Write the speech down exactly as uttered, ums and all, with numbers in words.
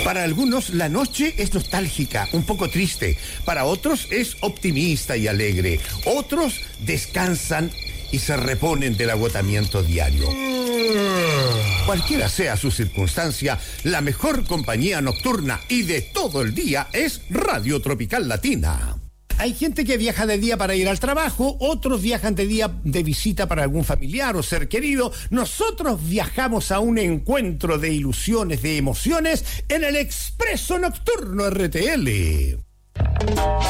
Para algunos, la noche es nostálgica, un poco triste. Para otros, es optimista y alegre. Otros descansan y se reponen del agotamiento diario. Cualquiera sea su circunstancia, la mejor compañía nocturna y de todo el día es Radio Tropical Latina. Hay gente que viaja de día para ir al trabajo, otros viajan de día de visita para algún familiar o ser querido. Nosotros viajamos a un encuentro de ilusiones, de emociones en el Expreso Nocturno R T L.